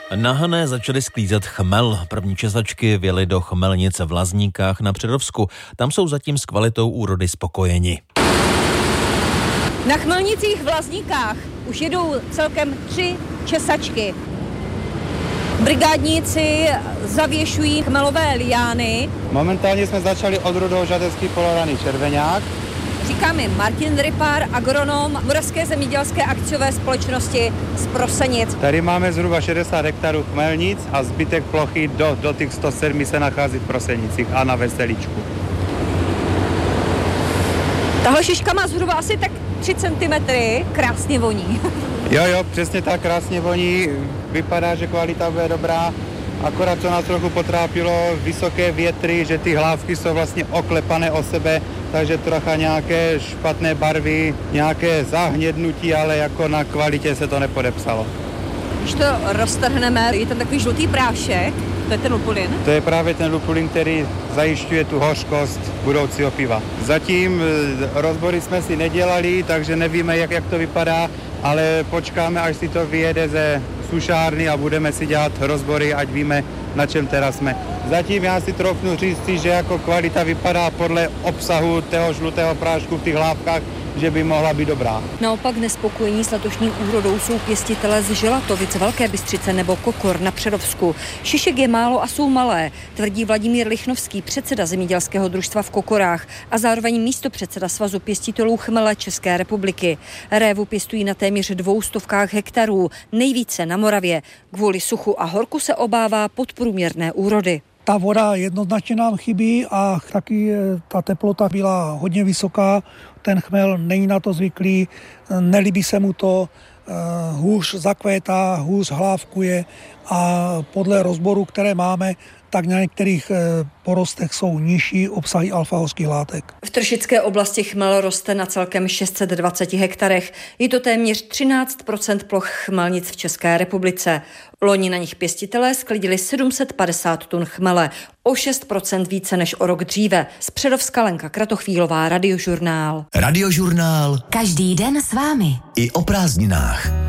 Na Hané začaly sklízet chmel. První česačky vjely do chmelnic v Lazníkách na Přerovsku. Tam jsou zatím s kvalitou úrody spokojeni. Na chmelnicích v Lazníkách už jedou celkem 3 česačky. Brigádníci zavěšují chmelové liány. Momentálně jsme začali odrůdou žatecký poloraný červeňák. Říká mi Martin Rypár, agronom Moravské zemědělské akciové společnosti z Prosenic. Tady máme zhruba 60 hektarů chmelnic a zbytek plochy do těch 107 se nachází v Prosenicích a na Veselíčku. Tahle šiška má zhruba asi tak 3 cm, krásně voní. Jo, přesně tak, krásně voní, vypadá, že kvalita bude dobrá, akorát co nás trochu potrápilo, vysoké větry, že ty hlávky jsou vlastně oklepané o sebe, takže trocha nějaké špatné barvy, nějaké zahnědnutí, ale jako na kvalitě se to nepodepsalo. Když to roztrhneme, je tam takový žlutý prášek, to je ten lupulin? To je právě ten lupulin, který zajišťuje tu hořkost budoucího piva. Zatím rozbory jsme si nedělali, takže nevíme, jak to vypadá, ale počkáme, až si to vyjede ze sušárny a budeme si dělat rozbory, ať víme, na čem teda jsme. Zatím já si troufnu říct, že jako kvalita vypadá podle obsahu toho žlutého prášku v těch hlávkách, že by mohla být dobrá. Naopak nespokojení s letošní úrodou jsou pěstitelé z Želatovic, Velké Bystřice nebo Kokor na Přerovsku. Šišek je málo a jsou malé, tvrdí Vladimír Lichnovský, předseda zemědělského družstva v Kokorách a zároveň místopředseda Svazu pěstitelů chmele České republiky. Révu pěstují na téměř 200 hektarů, nejvíce na Moravě. Kvůli suchu a horku se obává podprůměrné úrody. Ta voda jednoznačně nám chybí a taky ta teplota byla hodně vysoká. Ten chmel není na to zvyklý, nelíbí se mu to, hůř zakvétá, hůř hlávkuje a podle rozboru, které máme, tak na některých porostech jsou nižší obsahy alfa-hořkých látek. V Tršické oblasti chmel roste na celkem 620 hektarech. Je to téměř 13% ploch chmelnic v České republice. Loni na nich pěstitelé sklidili 750 tun chmele, o 6% více než o rok dříve. Z Přerovska Lenka Kratochvílová, Radiožurnál. Radiožurnál. Každý den s vámi. I o prázdninách.